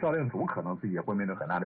教练组可能自己也会面对很大的。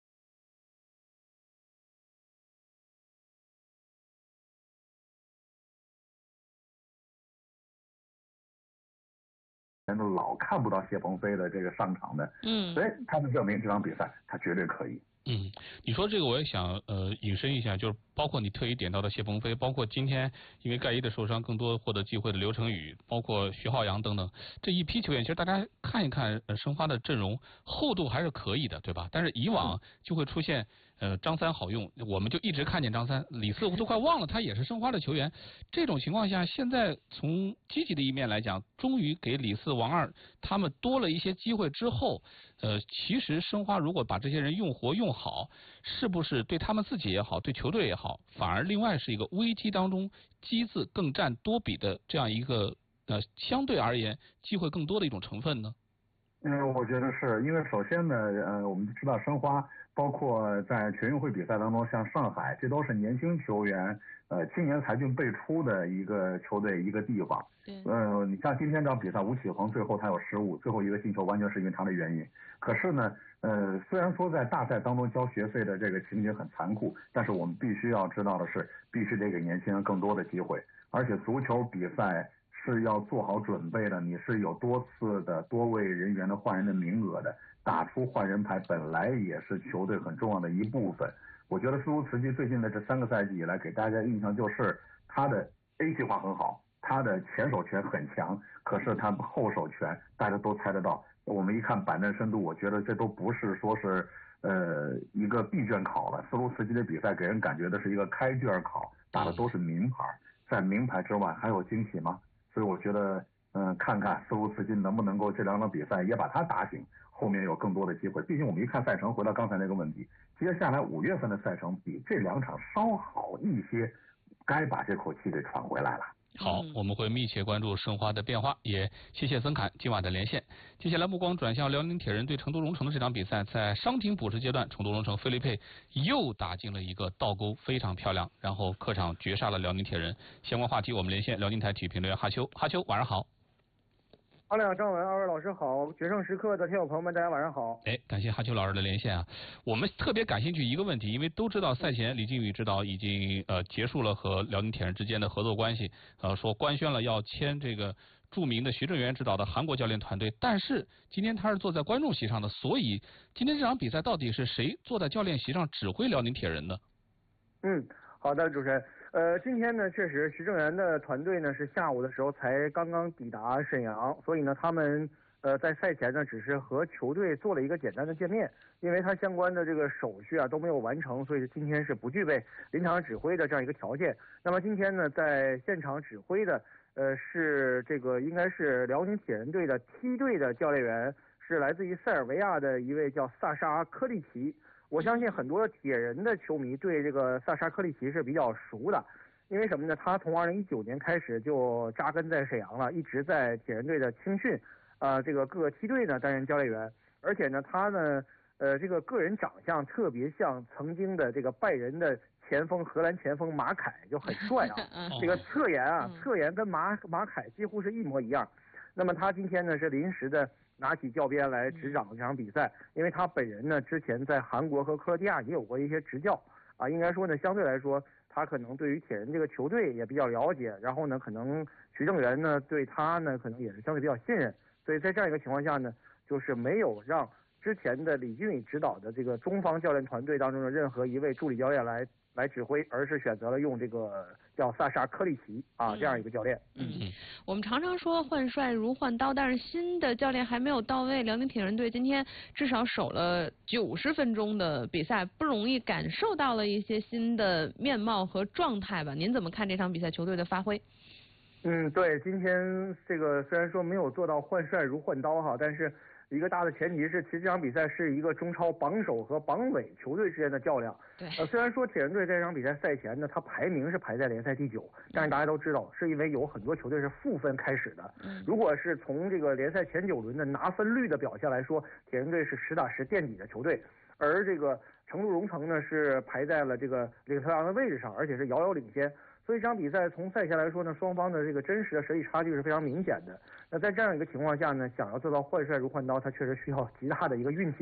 老看不到谢鹏飞的这个上场的，所以他们证明这场比赛他绝对可以。 你说这个我也想引申一下，就是包括你特意点到的谢鹏飞，包括今天因为盖伊的受伤更多获得机会的刘成宇，包括徐浩洋等等这一批球员，其实大家看一看申花的阵容厚度还是可以的，对吧？但是以往就会出现张三好用，我们就一直看见张三，李四都快忘了他也是申花的球员。这种情况下，现在从积极的一面来讲，终于给李四、王二他们多了一些机会之后，其实申花如果把这些人用活用好，是不是对他们自己也好，对球队也好，反而另外是一个危机当中机子更占多比的这样一个相对而言机会更多的一种成分呢？ 我觉得是因为首先呢，我们知道申花包括在全运会比赛当中，像上海，这都是年轻球员，青年才俊辈出的一个球队一个地方。你像今天这场比赛，吴启恒最后他有失误，最后一个进球完全是因为他的原因。可是呢，虽然说在大赛当中交学费的这个情节很残酷，但是我们必须要知道的是，必须得给年轻人更多的机会，而且足球比赛是要做好准备的，你是有多次的多位人员的换人的名额的，打出换人牌本来也是球队很重要的一部分。我觉得斯图茨基最近的这3个赛季以来给大家印象就是他的 A 计划很好，他的前手权很强，可是他后手权大家都猜得到。我们一看板凳深度，我觉得这都不是说是一个闭卷考了，斯图茨基的比赛给人感觉的是一个开卷考，打的都是名牌，在名牌之外还有惊喜吗？所以我觉得，看看斯图茨基能不能够这2场比赛也把他打醒，后面有更多的机会。毕竟我们一看赛程，回到刚才那个问题，接下来5月份的赛程比这2场稍好一些，该把这口气给喘回来了。 好，我们会密切关注申花的变化，也谢谢曾侃今晚的连线。接下来目光转向辽宁铁人对成都荣城的这场比赛，在伤停补时阶段，成都荣城菲利佩又打进了一个倒钩，非常漂亮，然后客场绝杀了辽宁铁人。相关话题我们连线辽宁台体育评论员哈秋，哈秋晚上好。 好了，张文2位老师好，决胜时刻的听友朋友们大家晚上好。 感谢哈秋老师的连线啊。我们特别感兴趣一个问题，因为都知道赛前李靖宇指导已经结束了和辽宁铁人之间的合作关系，说官宣了要签这个著名的徐正元指导的韩国教练团队，但是今天他是坐在观众席上的，所以今天这场比赛到底是谁坐在教练席上指挥辽宁铁人呢？ 好的，主持人。今天呢，确实徐正元的团队呢是下午的时候才刚刚抵达沈阳，所以呢，他们在赛前呢只是和球队做了一个简单的见面，因为他相关的这个手续都没有完成，所以今天是不具备临场指挥的这样一个条件。那么今天呢，在现场指挥的是这个应该是辽宁铁人队的梯队的教练员，是来自于塞尔维亚的一位叫萨沙科利奇。我相信很多铁人的球迷对这个萨沙科利奇是比较熟的，因为什么呢？他从2019年开始就扎根在沈阳了，一直在铁人队的青训，这个各个梯队呢担任教练员，而且呢，他呢，这个个人长相特别像曾经的这个拜仁的前锋荷兰前锋马凯，就很帅啊，这个侧颜跟马凯几乎是一模一样。那么他今天呢是临时的拿起教鞭来执掌这场比赛，因为他本人呢之前在韩国和克罗地亚也有过一些执教啊，应该说呢相对来说他可能对于铁人这个球队也比较了解，然后呢可能徐正元呢对他呢可能也是相对比较信任，所以在这样一个情况下呢，就是没有让之前的李俊宇指导的这个中方教练团队当中的任何一位助理教练来指挥，而是选择了用这个叫萨沙科利奇这样一个教练。 我们常常说换帅如换刀，但是新的教练还没有到位。辽宁铁人队今天至少守了90分钟的比赛，不容易感受到了一些新的面貌和状态吧？您怎么看这场比赛球队的发挥？ 对，今天这个虽然说没有做到换帅如换刀但是一个大的前提是，其实这场比赛是一个中超榜首和榜尾球队之间的较量。 对， 虽然说铁人队在这场比赛赛前呢，他排名是排在联赛第9，但是大家都知道，是因为有很多球队是负分开始的。如果是从这个联赛前9轮的拿分率的表现来说，铁人队是实打实垫底的球队，而这个成都荣城呢是排在了这个领头羊的位置上，而且是遥遥领先。所以这场比赛从赛前来说呢，双方的这个真实的实力差距是非常明显的。那在这样一个情况下呢，想要做到换帅如换刀，他确实需要极大的一个运气。